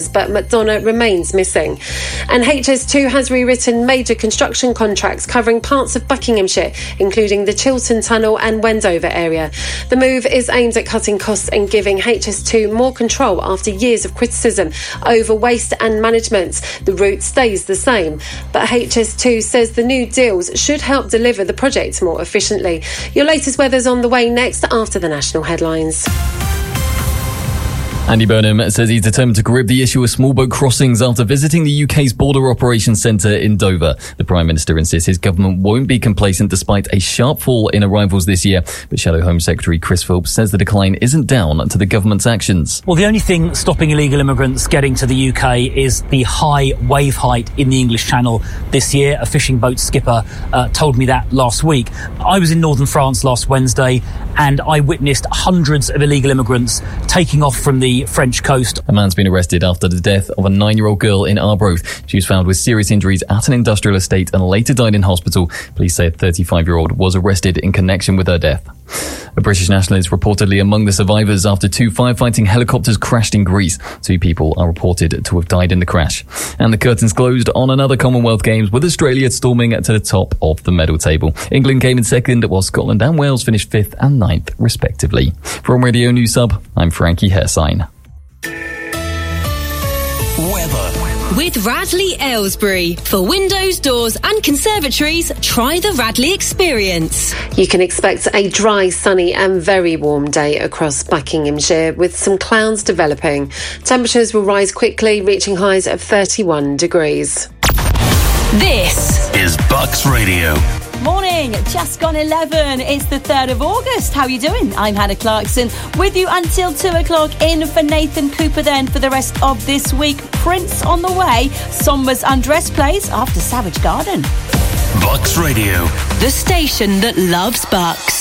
but McDonough remains missing. And HS2 has rewritten major construction contracts covering parts of Buckinghamshire, including the Chiltern Tunnel and Wendover area. The move is aimed at cutting costs and giving HS2 more control after years of criticism over waste and management. The route stays the same, but HS2 says the new deals should help deliver the project more efficiently. Your latest weather's on the way next after the national headlines. Andy Burnham says he's determined to grip the issue of small boat crossings after visiting the UK's Border Operations Centre in Dover. The Prime Minister insists his government won't be complacent despite a sharp fall in arrivals this year. But Shadow Home Secretary Chris Philps says the decline isn't down to the government's actions. Well, the only thing stopping illegal immigrants getting to the UK is the high wave height in the English Channel this year. A fishing boat skipper told me that last week. I was in northern France last Wednesday and I witnessed hundreds of illegal immigrants taking off from the French coast. A man's been arrested after the death of a 9-year-old girl in Arbroath. She was found with serious injuries at an industrial estate and later died in hospital. Police say a 35-year-old was arrested in connection with her death. A British national is reportedly among the survivors after 2 firefighting helicopters crashed in Greece. 2 people are reported to have died in the crash. And the curtains closed on another Commonwealth Games with Australia storming to the top of the medal table. England came in second while Scotland and Wales finished 5th and 9th respectively. From Radio News Sub, I'm Frankie Hersign. Weather. With Radley Aylesbury. For windows, doors and conservatories, try the Radley experience. You can expect a dry, sunny and very warm day across Buckinghamshire with some clouds developing. Temperatures will rise quickly, reaching highs of 31 degrees. This is Bucks Radio. Morning, just gone 11. It's the 3rd of August. How are you doing? I'm Hannah Clarkson with you until 2 o'clock. In for Nathan Cooper then for the rest of this week. Prince on the way. Sombra's Undress plays after Savage Garden. Bucks Radio. The station that loves Bucks.